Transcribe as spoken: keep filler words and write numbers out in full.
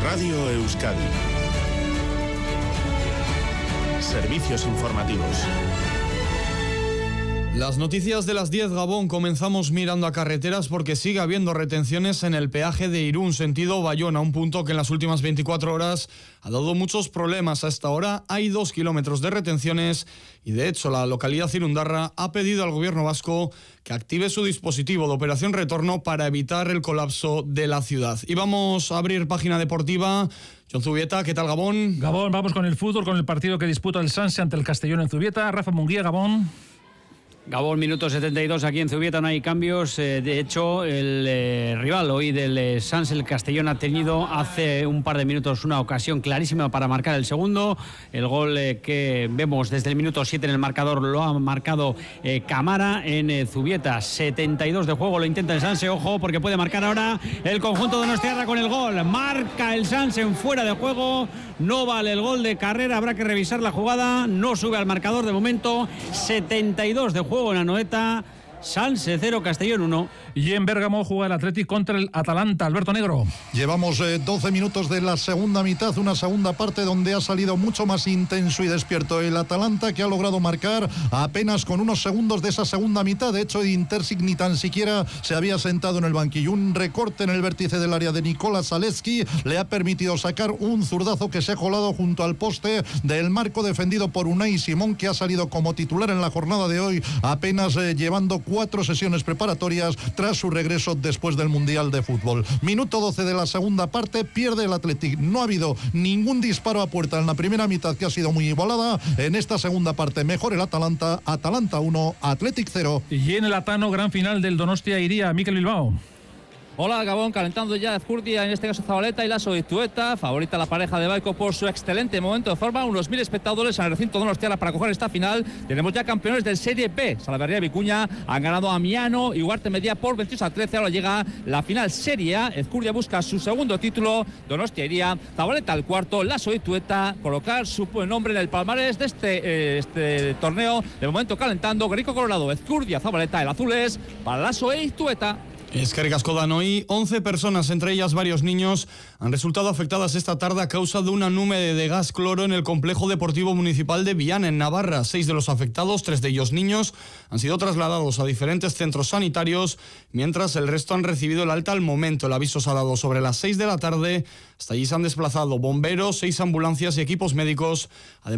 Radio Euskadi. Servicios informativos. Las noticias de las diez, Gabón. Comenzamos mirando a carreteras porque sigue habiendo retenciones en el peaje de Irún, sentido Bayona, un punto que en las últimas veinticuatro horas ha dado muchos problemas. A esta hora hay dos kilómetros de retenciones y, de hecho, la localidad irundarra ha pedido al gobierno vasco que active su dispositivo de operación retorno para evitar el colapso de la ciudad. Y vamos a abrir página deportiva. John Zubieta, ¿qué tal, Gabón? Gabón, vamos con el fútbol, con el partido que disputa el Sanse ante el Castellón en Zubieta. Rafa Munguía, Gabón. Gabón, minuto setenta y dos, aquí en Zubieta no hay cambios. Eh, de hecho, el eh, rival hoy del eh, Sanse, el Castellón, ha tenido hace un par de minutos una ocasión clarísima para marcar el segundo. El gol eh, que vemos desde el minuto siete en el marcador lo ha marcado eh, Camara en eh, Zubieta. setenta y dos de juego, lo intenta el Sanse, ojo, porque puede marcar ahora el conjunto de Donostiarra con el gol. Marca el Sanse en fuera de juego, no vale el gol de Carrera, habrá que revisar la jugada, no sube al marcador de momento. setenta y dos de juego en Anoeta. Sanse cero, Castellón uno. Y en Bérgamo juega el Athletic contra el Atalanta. Alberto Negro. Llevamos eh, doce minutos de la segunda mitad, una segunda parte donde ha salido mucho más intenso y despierto el Atalanta, que ha logrado marcar apenas con unos segundos de esa segunda mitad. De hecho, Intersic ni tan siquiera se había sentado en el banquillo. Un recorte en el vértice del área de Nicolás Zalewski le ha permitido sacar un zurdazo que se ha colado junto al poste del marco, defendido por Unai Simón, que ha salido como titular en la jornada de hoy, apenas eh, llevando cuatro sesiones preparatorias tras su regreso después del Mundial de Fútbol. Minuto doce de la segunda parte, pierde el Athletic. No ha habido ningún disparo a puerta en la primera mitad, que ha sido muy igualada. En esta segunda parte, mejor el Atalanta. Atalanta uno, Athletic cero. Y en el Atano, gran final del Donostia iría Mikel Bilbao. Hola, Gabón, calentando ya Ezcurdia, en este caso Zabaleta y Lasso Itueta. Favorita la pareja de Baico por su excelente momento de forma. Unos mil espectadores en el recinto donostiarra para coger esta final. Tenemos ya campeones del Serie B. Salaverría y Vicuña han ganado a Miano y Huarte Media por veintiocho a trece. Ahora llega la final Serie A. Ezcurdia busca su segundo título. Donostia iría. Zabaleta al cuarto. Lasso Itueta colocar su nombre en el palmarés de este, eh, este torneo. De momento calentando. Grico Colorado, Ezcurdia, Zabaleta, el azul es para Lasso e Itueta. Eskerrik asko Danoi. once personas, entre ellas varios niños, han resultado afectadas esta tarde a causa de una nube de gas cloro en el complejo deportivo municipal de Viana, en Navarra. Seis de los afectados, tres de ellos niños, han sido trasladados a diferentes centros sanitarios, mientras el resto han recibido el alta al momento. El aviso se ha dado sobre las seis de la tarde. Hasta allí se han desplazado bomberos, seis ambulancias y equipos médicos. Además,